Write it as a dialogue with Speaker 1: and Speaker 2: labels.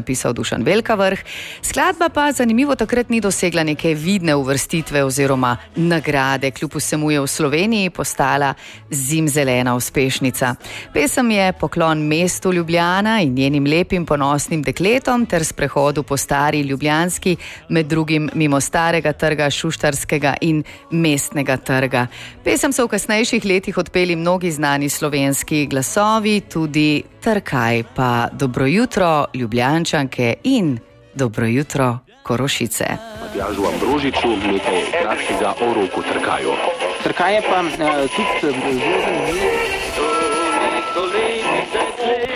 Speaker 1: napisal Dušan Velkavrh. Skladba pa zanimivo takrat ni dosegla neke vidne uvrstitve oziroma nagrade, kljub vsemu je v Sloveniji postala zimzelena uspešnica. Pesem je poklon mestu Ljubljana in njenim lepim ponosnim dekletom ter sprehodu po stari Ljubljanski, med drugim mimo Starega trga, Šuštarskega in Mestnega trga. Pesem so v kasnejših letih odpeli mnogi znani slovenski glasovi, tudi Trkaj, pa dobro jutro Ljubljančanke in dobro jutro Korošice.
Speaker 2: Matjažu Ambrožiču nekaj kratkega o roku Trkaju. Trkaj je pa tudi zelo zanimivo.